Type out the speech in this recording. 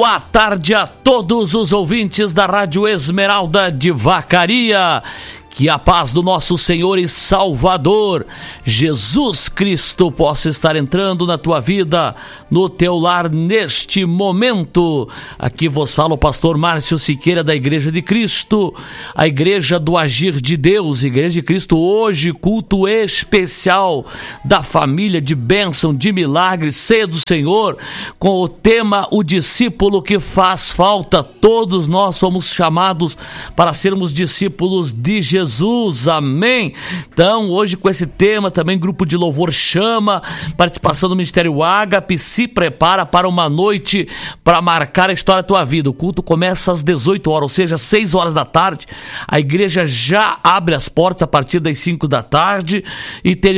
Boa tarde a todos os ouvintes da Rádio Esmeralda de Vacaria. Que a paz do nosso Senhor e Salvador, Jesus Cristo, possa estar entrando na tua vida, no teu lar, neste momento. Aqui vos fala o pastor Márcio Siqueira, da Igreja de Cristo, a Igreja do Agir de Deus, Igreja de Cristo. Hoje, culto especial da família, de bênção, de milagres, ceia do Senhor, com o tema O Discípulo que Faz Falta. Todos nós somos chamados para sermos discípulos de Jesus. Amém? Então, hoje com esse tema, também grupo de louvor Chama, participação do Ministério Ágape, se prepara para uma noite para marcar a história da tua vida. O culto começa às 18 horas, ou seja, 6 horas da tarde. A igreja já abre as portas a partir das 5 da tarde e